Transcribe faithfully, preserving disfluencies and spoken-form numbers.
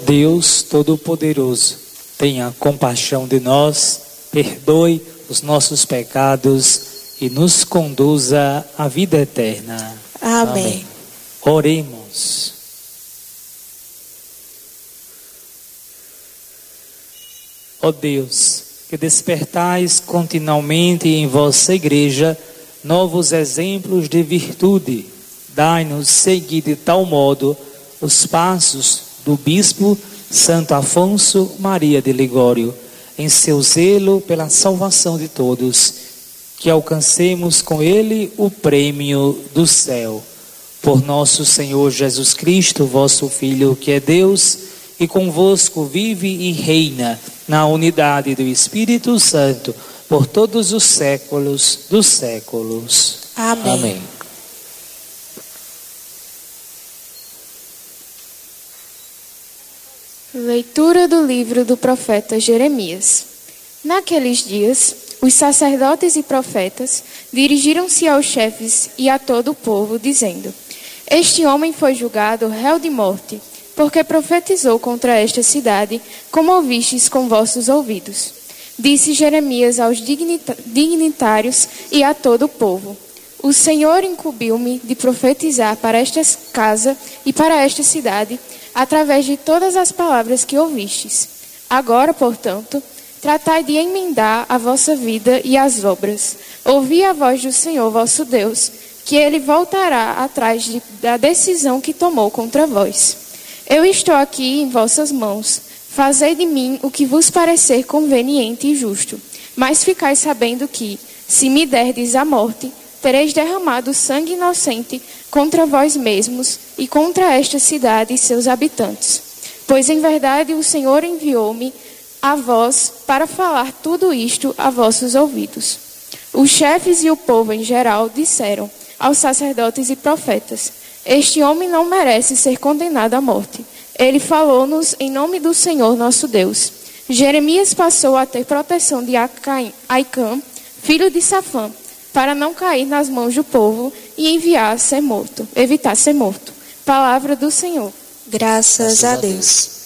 Deus Todo-Poderoso, tenha compaixão de nós, perdoe os nossos pecados e nos conduza à vida eterna. Amém. Amém. Oremos. Ó Deus, que despertais continuamente em vossa igreja novos exemplos de virtude, dai-nos seguir de tal modo os passos do bispo Santo Afonso Maria de Ligório, em seu zelo pela salvação de todos, que alcancemos com ele o prêmio do céu. Por nosso Senhor Jesus Cristo, vosso Filho, que é Deus, e convosco vive e reina na unidade do Espírito Santo, por todos os séculos dos séculos. Amém. Amém. Leitura do livro do profeta Jeremias. Naqueles dias, os sacerdotes e profetas dirigiram-se aos chefes e a todo o povo, dizendo: Este homem foi julgado réu de morte, porque profetizou contra esta cidade, como ouvistes com vossos ouvidos. Disse Jeremias aos dignitários e a todo o povo: O Senhor incumbiu-me de profetizar para esta casa e para esta cidade, através de todas as palavras que ouvistes. Agora, portanto, tratai de emendar a vossa vida e as obras. Ouvi a voz do Senhor vosso Deus, que ele voltará atrás de, da decisão que tomou contra vós. Eu estou aqui em vossas mãos. Fazei de mim o que vos parecer conveniente e justo. Mas ficai sabendo que, se me derdes a morte, tereis derramado sangue inocente contra vós mesmos e contra esta cidade e seus habitantes. Pois em verdade o Senhor enviou-me a vós para falar tudo isto a vossos ouvidos. Os chefes e o povo em geral disseram aos sacerdotes e profetas: Este homem não merece ser condenado à morte. Ele falou-nos em nome do Senhor nosso Deus. Jeremias passou a ter proteção de Aicam, filho de Safã, para não cair nas mãos do povo e enviar a ser morto, evitar ser morto. Palavra do Senhor. Graças a Deus.